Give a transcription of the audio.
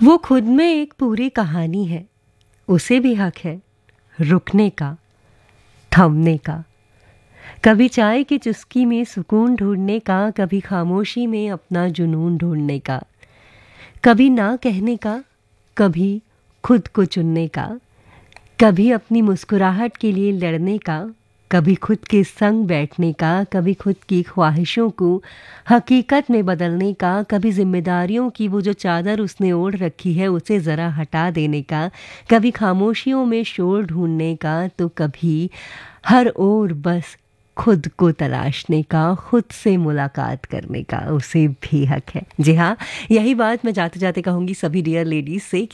वो खुद में एक पूरी कहानी है, उसे भी हक है रुकने का, थमने का। कभी चाय की चुस्की में सुकून ढूंढने का, कभी खामोशी में अपना जुनून ढूंढने का, कभी ना कहने का, कभी खुद को चुनने का, कभी अपनी मुस्कुराहट के लिए लड़ने का, कभी खुद के संग बैठने का, कभी खुद की ख्वाहिशों को हकीकत में बदलने का, कभी जिम्मेदारियों की वो जो चादर उसने ओढ़ रखी है उसे ज़रा हटा देने का, कभी खामोशियों में शोर ढूंढने का, तो कभी हर ओर बस खुद को तलाशने का, खुद से मुलाकात करने का, उसे भी हक है। जी हाँ, यही बात मैं जाते जाते कहूँगी सभी डियर लेडीज से कि